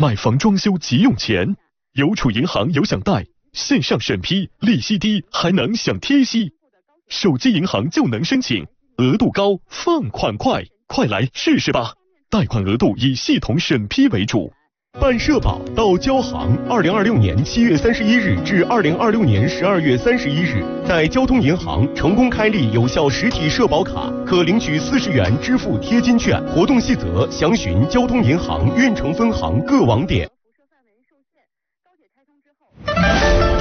买房装修急用钱，邮储银行有享贷，线上审批，利息低，还能享贴息。手机银行就能申请，额度高，放款快，快来试试吧！贷款额度以系统审批为主。 办社保到交行，2026年7月31日至2026年12月31日，在交通银行成功开立有效实体社保卡，可领取40元支付贴金券。活动细则详询交通银行运城分行各网点。